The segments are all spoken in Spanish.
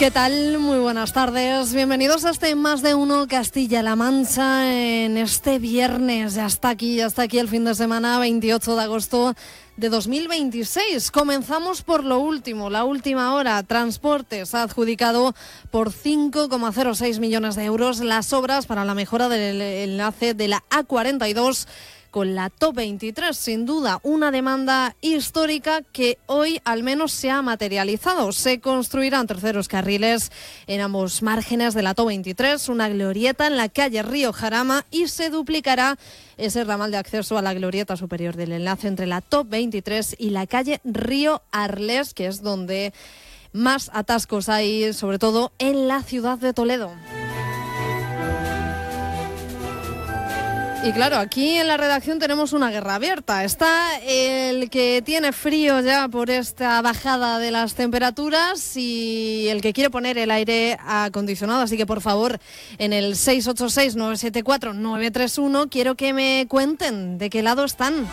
¿Qué tal? Muy buenas tardes. Bienvenidos a este Más de Uno Castilla-La Mancha en este viernes. Ya está aquí el fin de semana, 28 de agosto de 2026. Comenzamos por lo último, la última hora. Transportes ha adjudicado por 5,06 millones de euros las obras para la mejora del enlace de la A42 con la Top 23, sin duda una demanda histórica que hoy al menos se ha materializado. Se construirán terceros carriles en ambos márgenes de la Top 23, una glorieta en la calle Río Jarama y se duplicará ese ramal de acceso a la glorieta superior del enlace entre la Top 23 y la calle Río Arles, que es donde más atascos hay, sobre todo en la ciudad de Toledo. Y claro, aquí en la redacción tenemos una guerra abierta. Está el que tiene frío ya por esta bajada de las temperaturas y el que quiere poner el aire acondicionado. Así que, por favor, en el 686-974-931 quiero que me cuenten de qué lado están.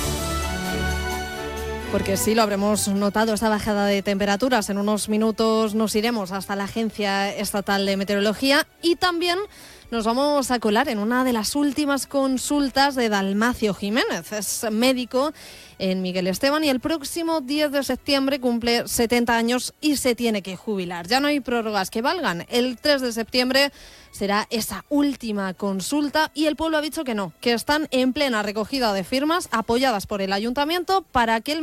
Porque sí, lo habremos notado, esta bajada de temperaturas. En unos minutos nos iremos hasta la Agencia Estatal de Meteorología y también nos vamos a colar en una de las últimas consultas de Dalmacio Jiménez. Es médico en Miguel Esteban y el próximo 10 de septiembre cumple 70 años y se tiene que jubilar. Ya no hay prórrogas que valgan. El 3 de septiembre será esa última consulta y el pueblo ha dicho que no, que están en plena recogida de firmas apoyadas por el ayuntamiento para que el